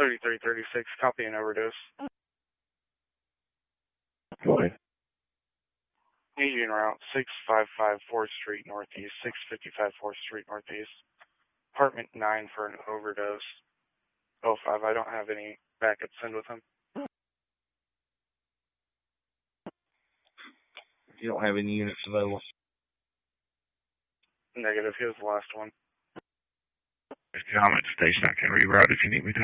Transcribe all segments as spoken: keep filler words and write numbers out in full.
thirty-three thirty-six, copy an overdose. Go ahead. Aging route, six fifty-five fourth Street Northeast, six fifty-five fourth Street Northeast. Apartment nine for an overdose. oh five, I don't have any backup send with him. You don't have any units available? Negative, he was the last one. I'm at the station. I can reroute if you need me to.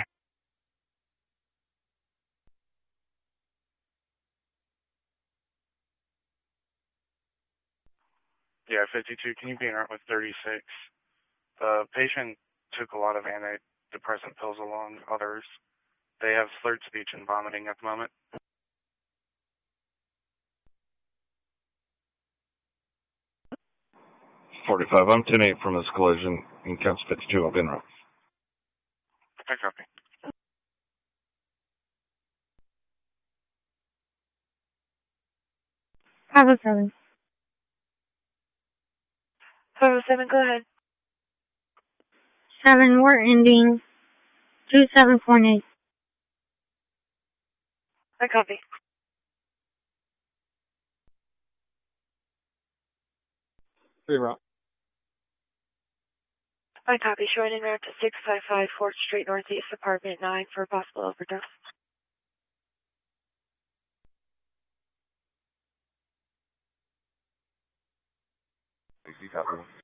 Yeah, fifty-two, can you be in route with thirty-six? The patient took a lot of antidepressant pills along others. They have slurred speech and vomiting at the moment. forty-five, I'm ten eight from this collision. In counts fifty-two, I'll be in route. I copy. five oh seven. five oh seven, go ahead. seven, we're ending two seven four eight. I copy. Be route. I copy. Showing en route to six fifty-five fourth Street Northeast, apartment nine for a possible overdose. You copy.